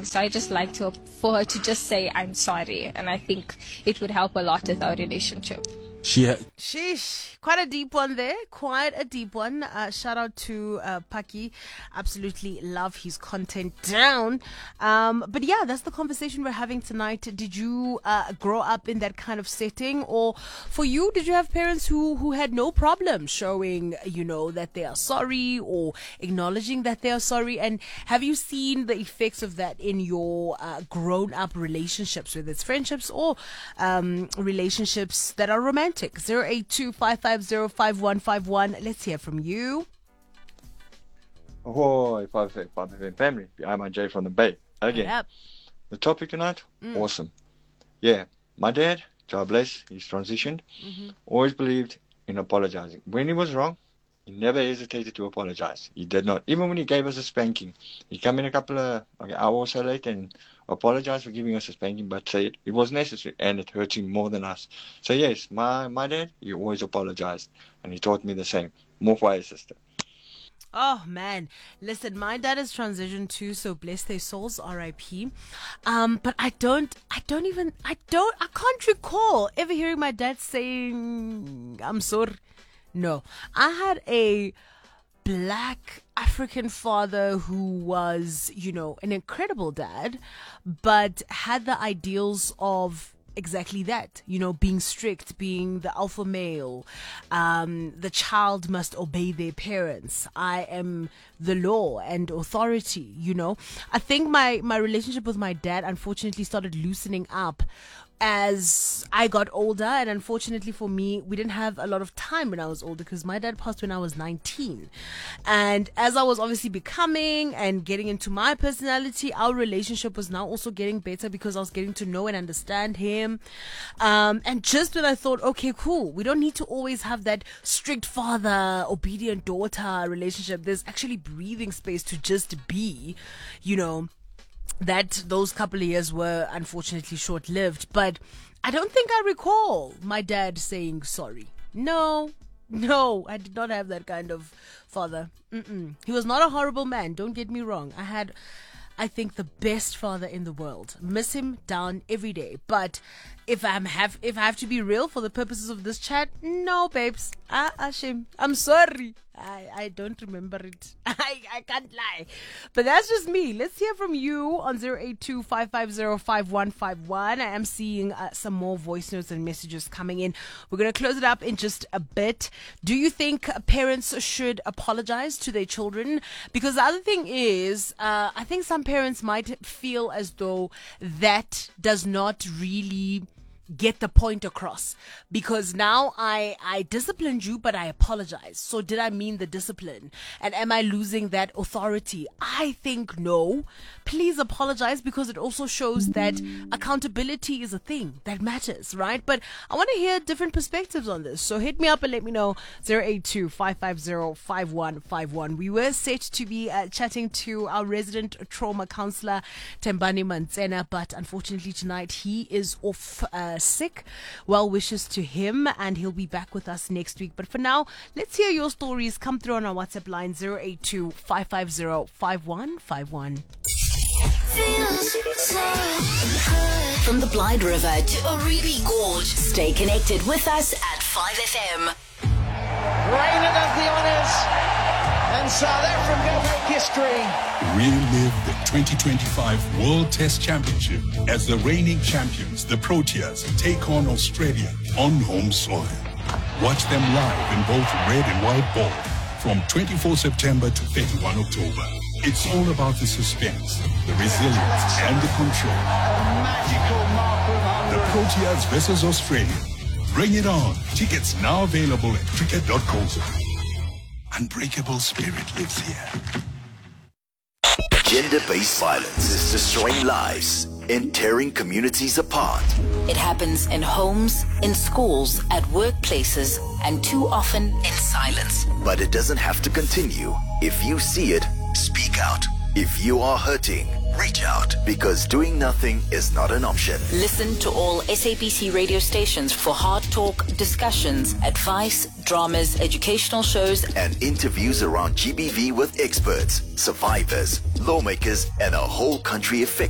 things. So I just like for her to just say, I'm sorry. And I think it would help a lot with our relationship. Sheesh, quite a deep one there. Quite a deep one. Shout out to Paki. Absolutely love his content down. But yeah, that's the conversation we're having tonight. Did you grow up in that kind of setting, or for you, did you have parents who had no problem showing, that they are sorry or acknowledging that they are sorry? And have you seen the effects of that in your grown-up relationships, whether it's friendships or relationships that are romantic? 082-550-5151. Let's hear from you. Oh, 5FM family. I'm Jay from the Bay. Again, Yep. the topic tonight, awesome. Yeah, my dad, God bless, he's transitioned, always believed in apologizing. When he was wrong, he never hesitated to apologize. He did not. Even when he gave us a spanking, he'd come in a couple of hours or so late and apologize for giving us a spanking, but say it was necessary and it hurt him more than us. So yes, my dad, he always apologized, and he taught me the same. More for your sister. Oh man, listen, my dad has transitioned too, so bless their souls, R.I.P. But I can't recall ever hearing my dad saying, I'm sorry. No, I had a black African father who was, an incredible dad, but had the ideals of exactly that, being strict, being the alpha male. The child must obey their parents. I am the law and authority, I think my relationship with my dad unfortunately started loosening up as I got older, and unfortunately for me, we didn't have a lot of time when I was older because my dad passed when I was 19. And as I was obviously becoming and getting into my personality, our relationship was now also getting better because I was getting to know and understand him. And just when I thought, okay, cool, we don't need to always have that strict father, obedient daughter relationship. There's actually breathing space to just be, that those couple of years were unfortunately short-lived. But I don't think I recall my dad saying sorry. No, I did not have that kind of father. He was not a horrible man, don't get me wrong. I had, I think, the best father in the world. Miss him down every day. But if I have to be real for the purposes of this chat, no, babes. Ashim, I'm sorry. I don't remember it. I can't lie. But that's just me. Let's hear from you on 082-550-5151. I am seeing some more voice notes and messages coming in. We're going to close it up in just a bit. Do you think parents should apologize to their children? Because the other thing is, I think some parents might feel as though that does not really get the point across, because now I disciplined you, but I apologize. So did I mean the discipline? And am I losing that authority? I think no. Please apologize, because it also shows that accountability is a thing that matters, right? But I want to hear different perspectives on this. So hit me up and let me know. 082-550-5151. We were set to be chatting to our resident trauma counselor, Tembani Mantsena, but unfortunately tonight he is off sick. Well wishes to him, and he'll be back with us next week. But for now, let's hear your stories. Come through on our WhatsApp line 082-550-5151. From the Blind River to Oribi Gorge, stay connected with us at 5FM. Reina does the honours, and South Africa make history. Relive the 2025 World Test Championship as the reigning champions, the Proteas, take on Australia on home soil. Watch them live in both red and white ball from 24 September to 31 October. It's all about the suspense, the resilience, and the control. A magical mark of 100. The Proteas versus Australia. Bring it on. Tickets now available at cricket.co.za. Unbreakable spirit lives here. Gender-based violence is destroying lives and tearing communities apart. It happens in homes, in schools, at workplaces, and too often in silence. But it doesn't have to continue. If you see it, speak out. If you are hurting, reach out, because doing nothing is not an option. Listen to all SABC radio stations for hard talk, discussions, advice, dramas, educational shows, and interviews around GBV with experts, survivors, lawmakers, and a whole country effect.